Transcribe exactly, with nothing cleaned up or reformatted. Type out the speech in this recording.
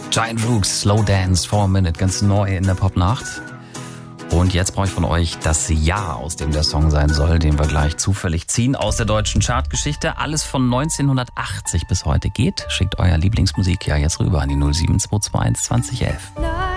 Giant Rooks, Slow Dance, four a Minute, ganz neu in der Popnacht. Und jetzt brauche ich von euch das Jahr, aus dem der Song sein soll, den wir gleich zufällig ziehen aus der deutschen Chartgeschichte. Alles von neunzehnhundertachtzig bis heute geht. Schickt euer Lieblingsmusik ja jetzt rüber an die null sieben zwei zwei eins zwanzig elf.